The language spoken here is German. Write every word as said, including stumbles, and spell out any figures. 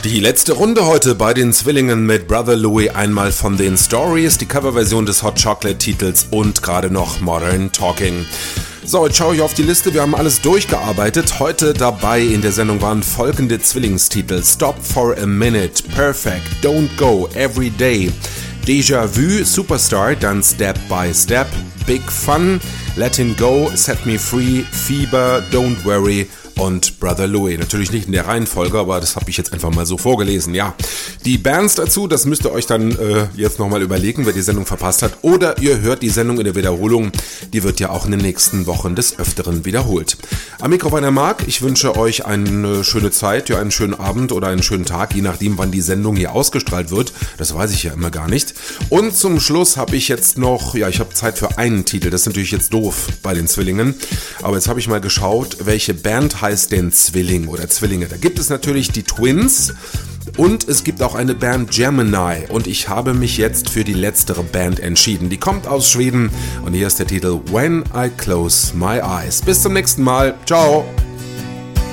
Die letzte Runde heute bei den Zwillingen mit Brother Louie, einmal von den Stories, die Coverversion des Hot Chocolate Titels und gerade noch Modern Talking. So, jetzt schaue ich auf die Liste, wir haben alles durchgearbeitet. Heute dabei in der Sendung waren folgende Zwillingstitel: Stop for a Minute, Perfect, Don't Go, Every Day, Déjà Vu, Superstar, dann Step by Step, Big Fun, Letting Go, Set Me Free, Fieber, Don't Worry und Brother Louie. Natürlich nicht in der Reihenfolge, aber das habe ich jetzt einfach mal so vorgelesen, ja. Die Bands dazu, das müsst ihr euch dann äh, jetzt nochmal überlegen, wer die Sendung verpasst hat. Oder ihr hört die Sendung in der Wiederholung, die wird ja auch in den nächsten Wochen des Öfteren wiederholt. Am Mikrofon der Marc, ich wünsche euch eine schöne Zeit, ja, einen schönen Abend oder einen schönen Tag, je nachdem, wann die Sendung hier ausgestrahlt wird. Das weiß ich ja immer gar nicht. Und zum Schluss habe ich jetzt noch, ja, ich habe Zeit für einen Titel. Das ist natürlich jetzt doof bei den Zwillingen. Aber jetzt habe ich mal geschaut, welche Band heißt denn Zwilling oder Zwillinge. Da gibt es natürlich die Twins und es gibt auch eine Band Gemini und ich habe mich jetzt für die letztere Band entschieden. Die kommt aus Schweden und hier ist der Titel When I Close My Eyes. Bis zum nächsten Mal. Ciao.